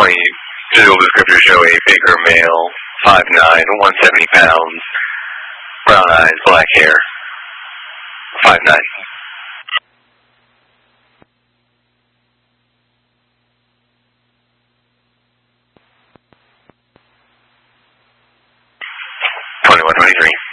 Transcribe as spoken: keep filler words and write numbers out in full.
twenty physical descriptors show a bigger male, five nine, one hundred seventy pounds, brown eyes, black hair, five nine. twenty-one twenty-three.